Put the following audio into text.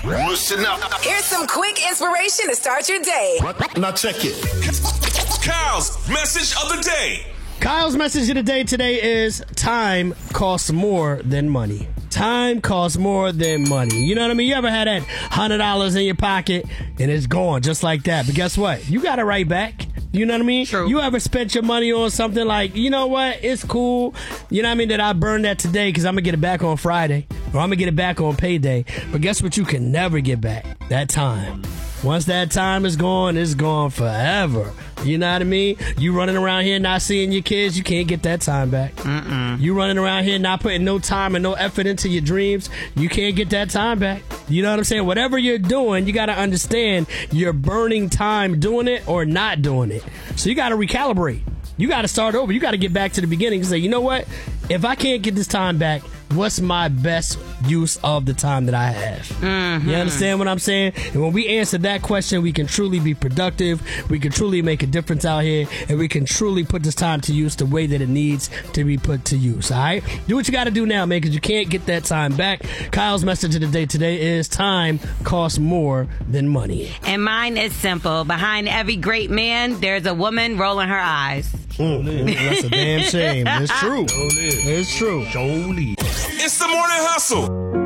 Listen up. Here's some quick inspiration to start your day. Now check it. Kyle's message of the day. Kyle's message of the day today is time costs more than money. Time costs more than money. You know what I mean? You ever had that $100 in your pocket and it's gone just like that? But guess what? You got it right back. You know what I mean? True. You ever spent your money on something like, you know what? It's cool. You know what I mean? That I burned that today because I'm going to get it back on Friday or I'm going to get it back on payday. But guess what? You can never get back that time. Once that time is gone, it's gone forever. You know what I mean? You running around here not seeing your kids, you can't get that time back. You running around here not putting no time and no effort into your dreams, you can't get that time back. You know what I'm saying? Whatever you're doing, you got to understand you're burning time doing it or not doing it. So you got to recalibrate. You got to start over. You got to get back to the beginning and say, you know what? If I can't get this time back, what's my best use of the time that I have? You understand what I'm saying? And when we answer that question, we can truly be productive. We can truly make a difference out here. And we can truly put this time to use the way that it needs to be put to use. All right? Do what you got to do now, man, because you can't get that time back. Kyle's message of the day today is time costs more than money. And mine is simple. Behind every great man, there's a woman rolling her eyes. That's a damn shame. It's true. It's true. It's the Morning Hustle.